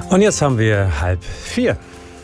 Und jetzt haben wir 3:30.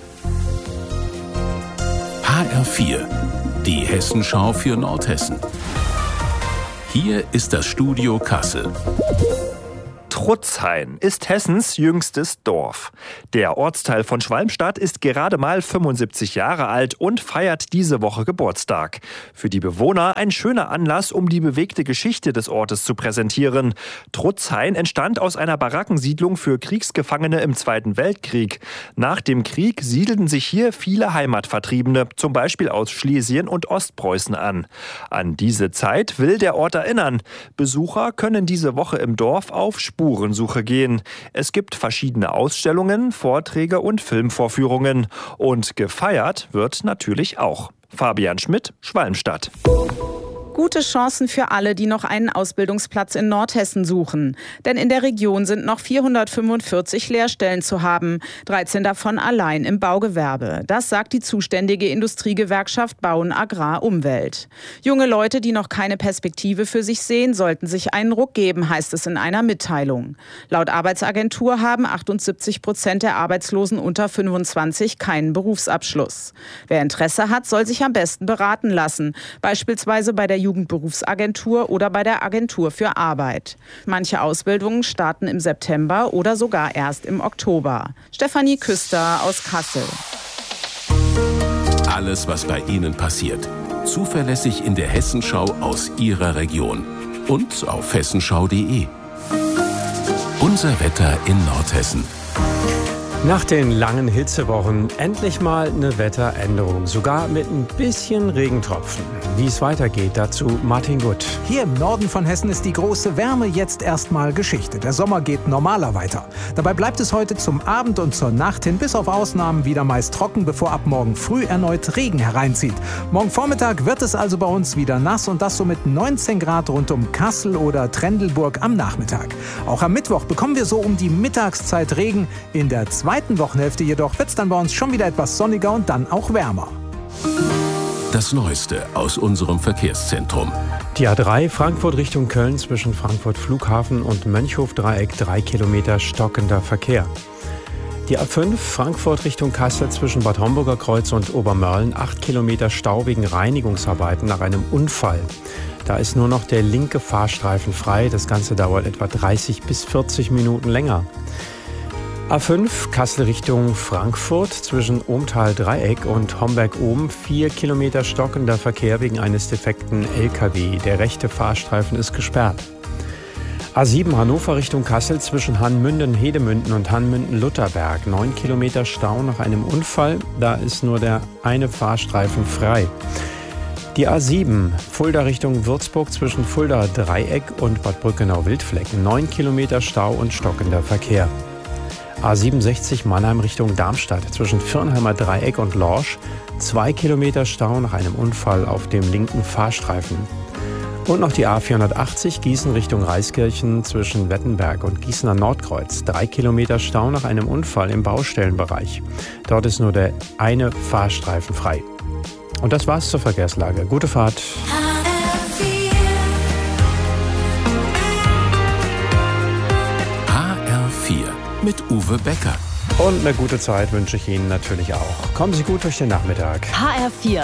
HR4, die Hessenschau für Nordhessen. Hier ist das Studio Kassel. Trutzhain ist Hessens jüngstes Dorf. Der Ortsteil von Schwalmstadt ist gerade mal 75 Jahre alt und feiert diese Woche Geburtstag. Für die Bewohner ein schöner Anlass, um die bewegte Geschichte des Ortes zu präsentieren. Trutzhain entstand aus einer Barackensiedlung für Kriegsgefangene im Zweiten Weltkrieg. Nach dem Krieg siedelten sich hier viele Heimatvertriebene, zum Beispiel aus Schlesien und Ostpreußen an. An diese Zeit will der Ort erinnern. Besucher können diese Woche im Dorf auf Spurensuche gehen. Es gibt verschiedene Ausstellungen, Vorträge und Filmvorführungen. Und gefeiert wird natürlich auch. Fabian Schmidt, Schwalmstadt. Gute Chancen für alle, die noch einen Ausbildungsplatz in Nordhessen suchen. Denn in der Region sind noch 445 Lehrstellen zu haben, 13 davon allein im Baugewerbe. Das sagt die zuständige Industriegewerkschaft Bauen Agrar Umwelt. Junge Leute, die noch keine Perspektive für sich sehen, sollten sich einen Ruck geben, heißt es in einer Mitteilung. Laut Arbeitsagentur haben 78% der Arbeitslosen unter 25 keinen Berufsabschluss. Wer Interesse hat, soll sich am besten beraten lassen, beispielsweise bei der Jugendberufsagentur oder bei der Agentur für Arbeit. Manche Ausbildungen starten im September oder sogar erst im Oktober. Stefanie Küster aus Kassel. Alles, was bei Ihnen passiert. Zuverlässig in der Hessenschau aus Ihrer Region. Und auf hessenschau.de. Unser Wetter in Nordhessen. Nach den langen Hitzewochen endlich mal eine Wetteränderung, sogar mit ein bisschen Regentropfen. Wie es weitergeht, dazu Martin Gutt. Hier im Norden von Hessen ist die große Wärme jetzt erstmal Geschichte. Der Sommer geht normaler weiter. Dabei bleibt es heute zum Abend und zur Nacht hin bis auf Ausnahmen wieder meist trocken, bevor ab morgen früh erneut Regen hereinzieht. Morgen Vormittag wird es also bei uns wieder nass und das so mit 19 Grad rund um Kassel oder Trendelburg am Nachmittag. Auch am Mittwoch bekommen wir so um die Mittagszeit Regen. In der zweiten Wochenhälfte jedoch wird es dann bei uns schon wieder etwas sonniger und dann auch wärmer. Das Neueste aus unserem Verkehrszentrum. Die A3 Frankfurt Richtung Köln zwischen Frankfurt Flughafen und Mönchhof-Dreieck 3 Kilometer stockender Verkehr. Die A5 Frankfurt Richtung Kassel zwischen Bad Homburger Kreuz und Obermörlen 8 Kilometer Stau wegen Reinigungsarbeiten nach einem Unfall. Da ist nur noch der linke Fahrstreifen frei. Das Ganze dauert etwa 30 bis 40 Minuten länger. A5 Kassel Richtung Frankfurt zwischen Ohmtal-Dreieck und Homberg-Oben 4 Kilometer stockender Verkehr wegen eines defekten LKW. Der rechte Fahrstreifen ist gesperrt. A7 Hannover Richtung Kassel zwischen Hanmünden-Hedemünden und Hanmünden-Lutherberg 9 Kilometer Stau nach einem Unfall. Da ist nur der eine Fahrstreifen frei. Die A7 Fulda Richtung Würzburg zwischen Fulda-Dreieck und Bad Brückenau-Wildflecken 9 Kilometer Stau und stockender Verkehr. A67 Mannheim Richtung Darmstadt zwischen Firnheimer Dreieck und Lorsch 2 Kilometer Stau nach einem Unfall auf dem linken Fahrstreifen. Und noch die A480 Gießen Richtung Reiskirchen zwischen Wettenberg und Gießener Nordkreuz 3 Kilometer Stau nach einem Unfall im Baustellenbereich. Dort ist nur der eine Fahrstreifen frei. Und das war's zur Verkehrslage. Gute Fahrt. Mit Uwe Becker. Und eine gute Zeit wünsche ich Ihnen natürlich auch. Kommen Sie gut durch den Nachmittag. HR4